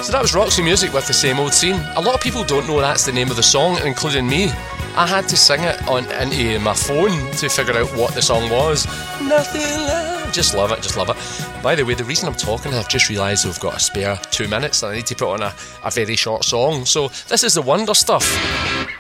So that was Roxy Music with The Same Old Scene. A lot of people don't know that's the name of the song, including me. I had to sing it into my phone to figure out what the song was. Nothing left. Just love it, just love it. By the way, the reason I'm talking, I've just realised we've got a spare 2 minutes and I need to put on a very short song. So this is The Wonder Stuff.